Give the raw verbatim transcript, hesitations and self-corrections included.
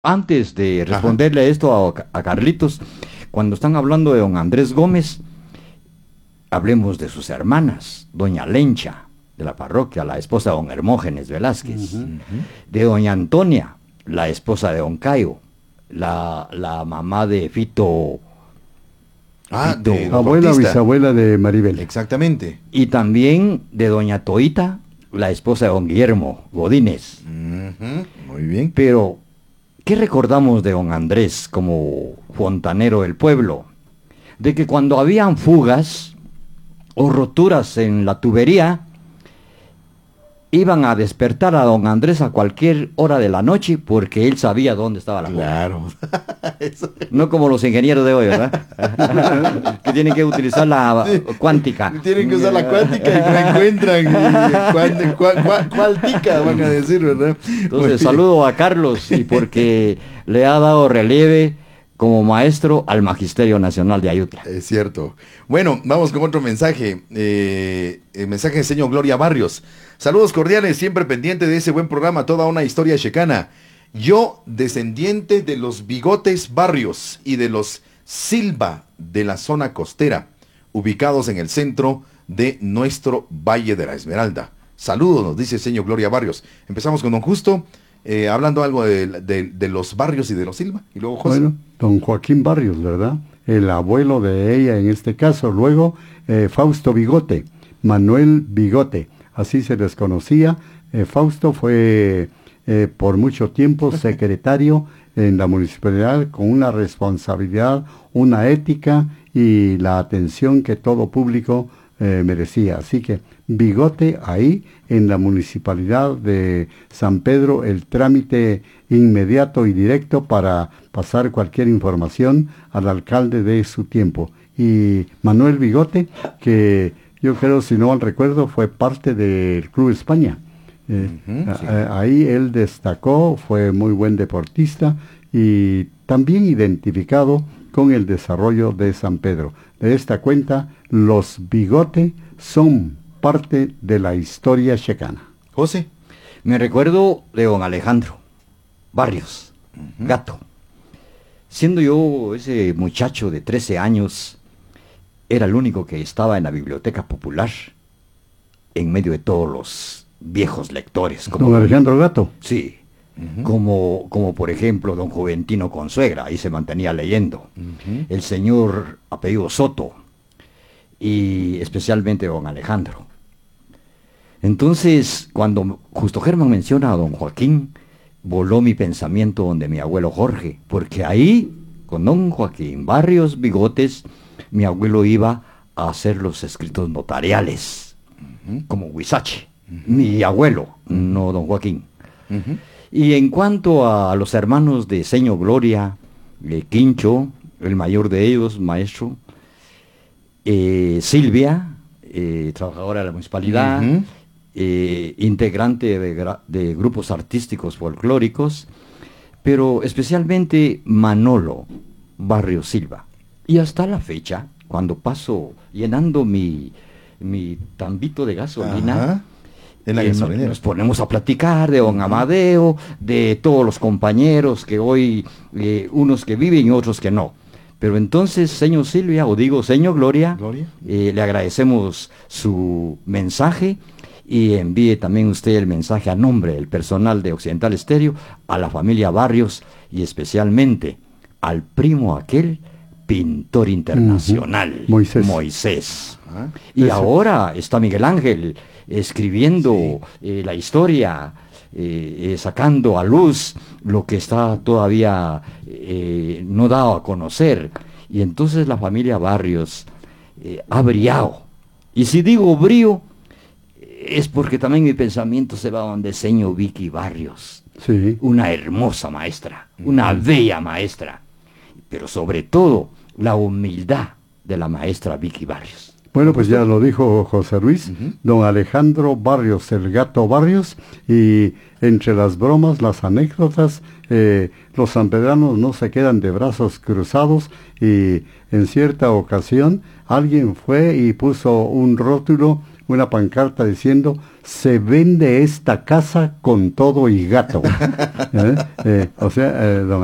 Antes de responderle esto a, a Carlitos, cuando están hablando de don Andrés Gómez, hablemos de sus hermanas, doña Lencha, de la parroquia, la esposa de don Hermógenes Velázquez, uh -huh. de doña Antonia, la esposa de don Cayo, la, la mamá de Fito, ah, Fito de abuela o bisabuela de Maribel. Exactamente. Y también de doña Toita, la esposa de don Guillermo Godínez. Uh -huh. Muy bien. Pero ¿qué recordamos de don Andrés como fontanero del pueblo? De que cuando habían fugas o roturas en la tubería, iban a despertar a don Andrés a cualquier hora de la noche porque él sabía dónde estaba la fuga. Claro. No como los ingenieros de hoy, ¿verdad? Que tienen que utilizar la cuántica. Tienen que usar la cuántica y no encuentran. Cuántica van a decir, ¿verdad? Entonces, saludo a Carlos y porque le ha dado relieve como maestro al Magisterio Nacional de Ayutla. Es cierto. Bueno, vamos con otro mensaje. Eh, el mensaje de señor Gloria Barrios. Saludos cordiales, siempre pendiente de ese buen programa, toda una historia checana. Yo, descendiente de los Bigotes Barrios y de los Silva de la zona costera, ubicados en el centro de nuestro Valle de la Esmeralda. Saludos, nos dice el señor Gloria Barrios. Empezamos con don Justo. Eh, hablando algo de, de, de los Barrios y de los Silva, y luego José. Bueno, don Joaquín Barrios, ¿verdad? El abuelo de ella en este caso, luego eh, Fausto Bigote, Manuel Bigote, así se les conocía. Eh, Fausto fue eh, por mucho tiempo secretario en la municipalidad con una responsabilidad, una ética y la atención que todo público eh, merecía. Así que Bigote ahí en la municipalidad de San Pedro, el trámite inmediato y directo para pasar cualquier información al alcalde de su tiempo. Y Manuel Bigote, que yo creo, si no mal recuerdo, fue parte del Club España. Eh, uh-huh, sí. a, ahí él destacó, fue muy buen deportista y también identificado con el desarrollo de San Pedro. De esta cuenta, los Bigote son parte de la historia checana. José. Me recuerdo de don Alejandro Barrios, uh-huh. Gato. Siendo yo ese muchacho de trece años, era el único que estaba en la biblioteca popular, en medio de todos los viejos lectores. Como don Alejandro Gato. Sí, uh-huh. como, como por ejemplo don Juventino Consuegra, ahí se mantenía leyendo. Uh-huh. El señor apellido Soto, y especialmente don Alejandro. Entonces, cuando Justo Germán menciona a don Joaquín, voló mi pensamiento donde mi abuelo Jorge, porque ahí, con don Joaquín Barrios Bigotes, mi abuelo iba a hacer los escritos notariales, uh-huh. como Huizache, uh-huh. mi abuelo, uh-huh. no don Joaquín. Uh-huh. Y en cuanto a los hermanos de señor Gloria, eh, Quincho, el mayor de ellos, maestro, eh, Silvia, eh, trabajadora de la municipalidad, uh-huh. Eh, integrante de, de grupos artísticos folclóricos, pero especialmente Manolo Barrio Silva. Y hasta la fecha, cuando paso llenando mi, mi tambito de gasolina, en la eh, nos, nos ponemos a platicar de don Amadeo, de todos los compañeros que hoy, eh, unos que viven y otros que no. Pero entonces, señor Silvia, o digo señor Gloria, Gloria. Eh, le agradecemos su mensaje. Y envíe también usted el mensaje a nombre del personal de Occidental Estéreo, a la familia Barrios y especialmente al primo aquel pintor internacional, uh-huh. Moisés. Moisés. ¿Ah? Y Eso. Ahora está Miguel Ángel escribiendo sí. eh, la historia, eh, eh, sacando a luz lo que está todavía eh, no dado a conocer. Y entonces la familia Barrios eh, ha brillado. Y si digo brío, es porque también mi pensamiento se va donde señor Vicky Barrios, sí. una hermosa maestra, una uh-huh. bella maestra, pero sobre todo la humildad de la maestra Vicky Barrios. Bueno, pues ya lo dijo José Luis, uh-huh. don Alejandro Barrios, el Gato Barrios, y entre las bromas, las anécdotas, eh, los sanpedranos no se quedan de brazos cruzados, y en cierta ocasión alguien fue y puso un rótulo, una pancarta diciendo, se vende esta casa con todo y gato. ¿Eh? Eh, o sea, eh, don